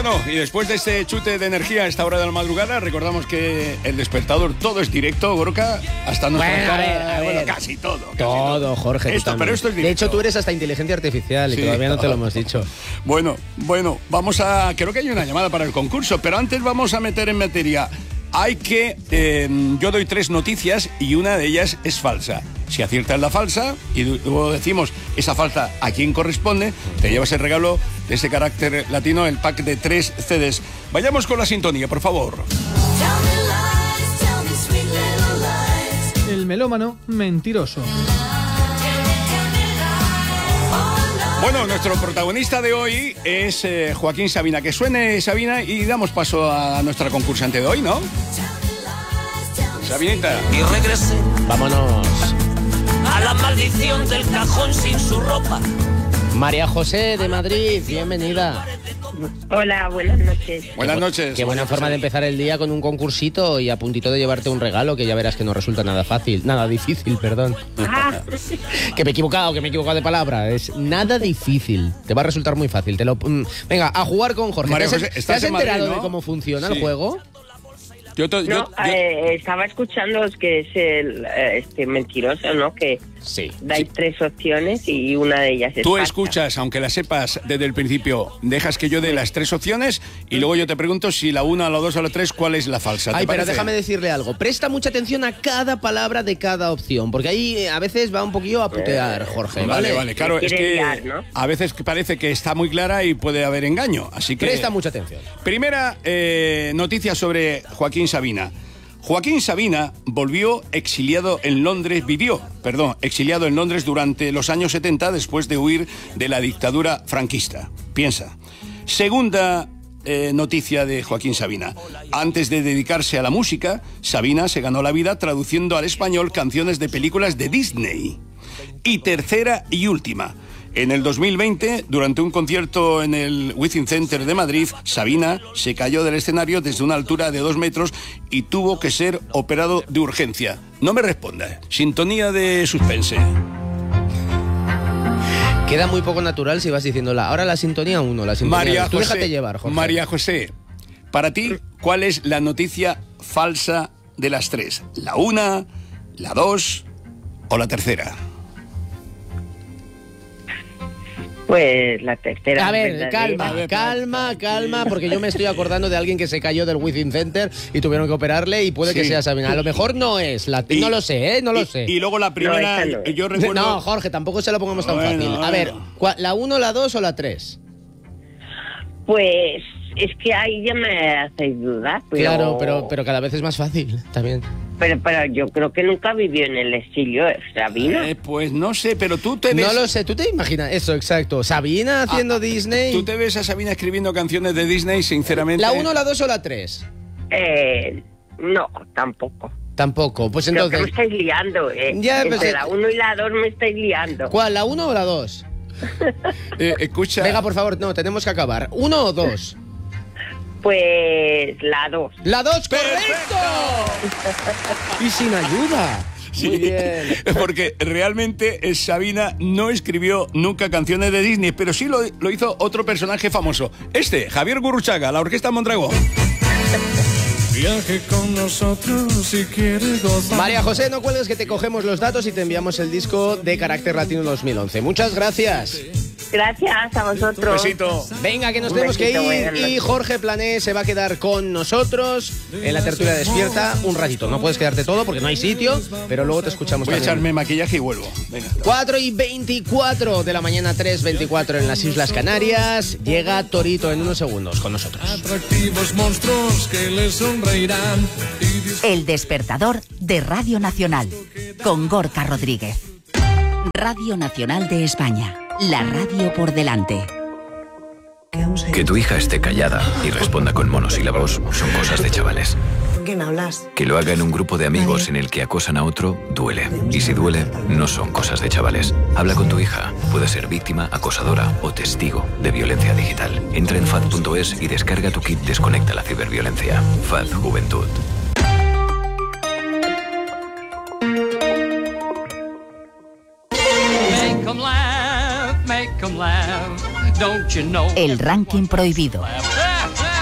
Bueno, y después de este chute de energía a esta hora de la madrugada, recordamos que el despertador todo es directo, Gorka, hasta nuestra cara, bueno, casi todo. Todo, Jorge. Pero esto es directo. De hecho, tú eres hasta inteligencia artificial y todavía no te lo hemos dicho. Bueno, vamos a... Creo que hay una llamada para el concurso, pero antes vamos a meter en materia. Hay que... yo doy 3 noticias y una de ellas es falsa. Si aciertas la falsa y luego decimos esa falsa a quién corresponde, te llevas el regalo de ese carácter latino, el pack de 3 CDs. Vayamos con la sintonía, por favor. El melómano mentiroso. Bueno, nuestro protagonista de hoy es Joaquín Sabina. Que suene Sabina y damos paso a nuestra concursante de hoy, ¿no? Sabinita. Y regresé. Vámonos. A la maldición del cajón sin su ropa. María José de Madrid, bienvenida. Hola, buenas noches. Buenas noches. Qué buena forma de empezar el día con un concursito y a puntito de llevarte un regalo, que ya verás que no resulta nada difícil, perdón. Ah. Que me he equivocado de palabra. Es nada difícil. Te va a resultar muy fácil. Venga, a jugar con Jorge. María José, ¿Te has ¿estás en Madrid, enterado no? de cómo funciona el juego? Estaba escuchando que es el mentiroso, ¿no? Que sí. dais 3 opciones y una de ellas es Tú falsa. escuchas, aunque la sepas desde el principio, dejas que yo dé las 3 opciones y luego yo te pregunto si la 1, la 2 o la 3, ¿cuál es la falsa? ¿Te Ay, pero parece? déjame decirle algo. Presta mucha atención a cada palabra de cada opción, porque ahí a veces va un poquillo a putear, Jorge. Vale, claro, es que liar, ¿no? a veces parece que está muy clara y puede haber engaño, así que... Presta mucha atención. Primera noticia sobre Joaquín Sabina. Joaquín Sabina vivió exiliado en Londres durante los años 70 después de huir de la dictadura franquista. Piensa. Segunda noticia de Joaquín Sabina. Antes de dedicarse a la música, Sabina se ganó la vida traduciendo al español canciones de películas de Disney. Y tercera y última. En el 2020, durante un concierto en el Within Center de Madrid, Sabina se cayó del escenario desde una altura de 2 metros y tuvo que ser operado de urgencia. No me responda. Sintonía de suspense. Queda muy poco natural si vas diciéndola. Ahora la sintonía 1, la sintonía María 2. Tú José, déjate llevar, Jorge. María José, para ti, ¿cuál es la noticia falsa de las 3? ¿La 1, la 2 o la tercera? Pues la tercera. A ver, verdadera. calma, porque yo me estoy acordando de alguien que se cayó del Within Center y tuvieron que operarle y puede que sea Sabina. A lo mejor no es, no lo sé, no lo sé. Y luego la primera, No, yo recuerdo... No, Jorge, tampoco se lo pongamos tan fácil. A ver, ¿la 1, la 2 o la 3? Pues es que ahí ya me hacéis dudar. Claro, pero cada vez es más fácil también. Pero yo creo que nunca vivió en el exilio, Sabina. Pues no sé, pero tú te ves... No lo sé, tú te imaginas eso, exacto. Sabina haciendo Disney. ¿Tú te ves a Sabina escribiendo canciones de Disney, sinceramente? ¿La 1, la 2 o la 3? No, tampoco. Tampoco, pues entonces... Creo que me estáis liando, Ya, Entre pues, la 1 y la 2 me estáis liando. ¿Cuál, la 1 o la 2? Escucha... Venga, por favor, no, tenemos que acabar. ¿1 o 2? Pues la 2. ¡La 2, correcto! Y sin ayuda. Sí, muy bien. Porque realmente Sabina no escribió nunca canciones de Disney, pero sí lo hizo otro personaje famoso. Javier Gurruchaga, la Orquesta Mondragón. Viaje con nosotros si quieres gozar. María José, no cuelgues que te cogemos los datos y te enviamos el disco de Carácter Latino 2011. Muchas gracias. Gracias a vosotros. Un besito. Venga, que nos Un tenemos besito, que buenas ir y noches. Jorge Plané se va a quedar con nosotros en la tertulia despierta un ratito. No puedes quedarte todo porque no hay sitio, pero luego te escuchamos. Voy a también. echarme maquillaje y vuelvo. Venga. 4:24 de la mañana, 3:24 en las Islas Canarias. Llega Torito en unos segundos con nosotros. Atractivos monstruos que les sonreirán. El despertador de Radio Nacional, con Gorka Rodríguez. Radio Nacional de España, la radio por delante. Que tu hija esté callada y responda con monosílabos son cosas de chavales. ¿Con quién hablas? Que lo haga en un grupo de amigos en el que acosan a otro, duele. Y si duele, no son cosas de chavales. Habla con tu hija. Puede ser víctima, acosadora o testigo de violencia digital. Entra en FAD.es y descarga tu kit Desconecta la ciberviolencia. FAD Juventud. El ranking prohibido.